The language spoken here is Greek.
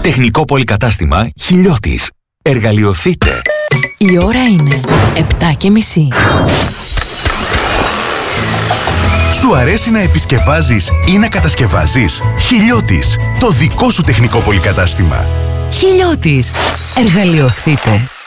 Τεχνικό πολυκατάστημα Χιλιώτης. Εργαλειοθείτε. Η ώρα είναι 7:30. Σου αρέσει να επισκευάζεις ή να κατασκευάζεις? Χιλιώτης, το δικό σου τεχνικό πολυκατάστημα. Χιλιώτης. Εργαλειοθείτε.